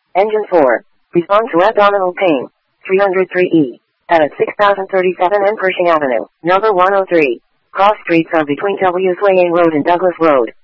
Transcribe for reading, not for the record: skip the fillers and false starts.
Engine 4. Respond to abdominal pain. 303E. At 6037 N Pershing Avenue, number 103. Cross streets are between W. Slaying Road and Douglas Road.